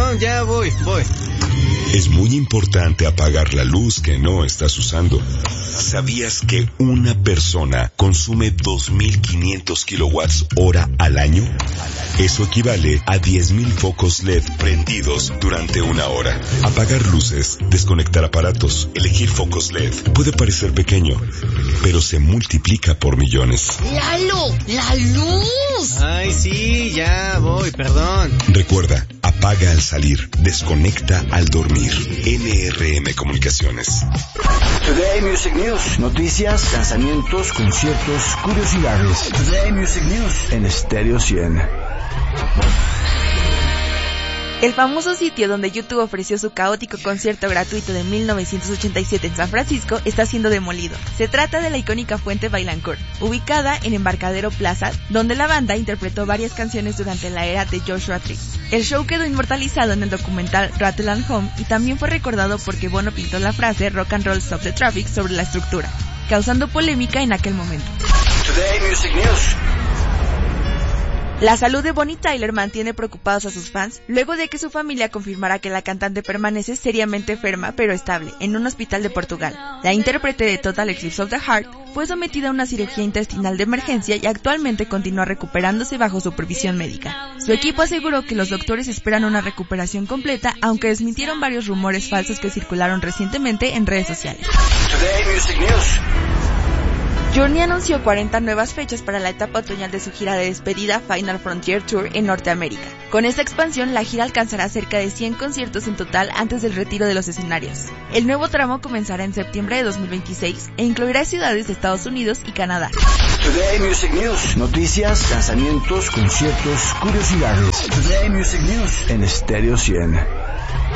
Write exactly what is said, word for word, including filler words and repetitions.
perdón, ya voy, voy. Es muy importante apagar la luz que no estás usando. ¿Sabías que una persona consume dos mil quinientos kilowatts hora al año? Eso equivale a diez mil focos L E D prendidos durante una hora. Apagar luces, desconectar aparatos, elegir focos L E D puede parecer pequeño, pero se multiplica por millones. ¡Lalo! ¡La luz! Ay, sí, ya voy, perdón. Recuerda, apaga al salir, desconecta al dormir. N R M Comunicaciones. Today Music News. Noticias, lanzamientos, conciertos, curiosidades. Today Music News en Estéreo cien. El famoso sitio donde YouTube ofreció su caótico concierto gratuito de mil novecientos ochenta y siete en San Francisco está siendo demolido. Se trata de la icónica fuente Vaillancourt, ubicada en Embarcadero Plaza, donde la banda interpretó varias canciones durante la era de Joshua Tree. El show quedó inmortalizado en el documental Rattle and Home y también fue recordado porque Bono pintó la frase Rock and Roll Stop the Traffic sobre la estructura, causando polémica en aquel momento. Today Music News. La salud de Bonnie Tyler mantiene preocupados a sus fans luego de que su familia confirmara que la cantante permanece seriamente enferma pero estable en un hospital de Portugal. La intérprete de Total Eclipse of the Heart fue sometida a una cirugía intestinal de emergencia y actualmente continúa recuperándose bajo supervisión médica. Su equipo aseguró que los doctores esperan una recuperación completa, aunque desmintieron varios rumores falsos que circularon recientemente en redes sociales. Today Music News. Journey anunció cuarenta nuevas fechas para la etapa otoñal de su gira de despedida Final Frontier Tour en Norteamérica. Con esta expansión, la gira alcanzará cerca de cien conciertos en total antes del retiro de los escenarios. El nuevo tramo comenzará en septiembre de dos mil veintiséis e incluirá ciudades de Estados Unidos y Canadá. Today Music News. Noticias, lanzamientos, conciertos, curiosidades. Today Music News en Estéreo cien.